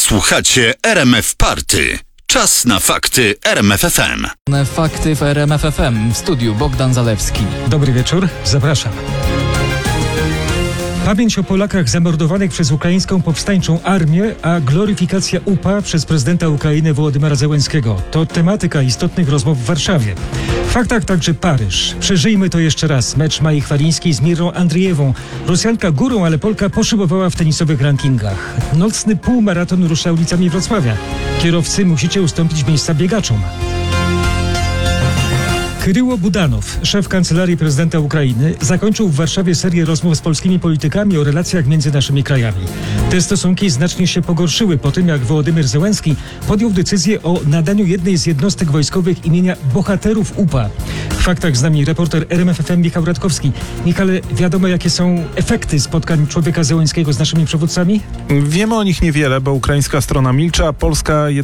Słuchacie RMF Party. Czas na fakty RMF FM. Fakty w RMF FM. W studiu Bogdan Zalewski. Dobry wieczór, zapraszam. Pamięć o Polakach zamordowanych przez ukraińską powstańczą armię, a gloryfikacja UPA przez prezydenta Ukrainy Wołodymyra Zełenskiego. To tematyka istotnych rozmów w Warszawie. W faktach także Paryż. Przeżyjmy to jeszcze raz. Mecz Mai Chwalińskiej z Mirą Andrijewą. Rosjanka górą, ale Polka poszybowała w tenisowych rankingach. Nocny półmaraton rusza ulicami Wrocławia. Kierowcy, musicie ustąpić miejsca biegaczom. Kryło Budanow, szef Kancelarii Prezydenta Ukrainy, zakończył w Warszawie serię rozmów z polskimi politykami o relacjach między naszymi krajami. Te stosunki znacznie się pogorszyły po tym, jak Wołodymyr Zełenski podjął decyzję o nadaniu jednej z jednostek wojskowych imienia bohaterów UPA. W faktach z nami reporter RMF FM Michał Radkowski. Michale, wiadomo jakie są efekty spotkań człowieka Zełenskiego z naszymi przywódcami? Wiemy o nich niewiele, bo ukraińska strona milczy, a polska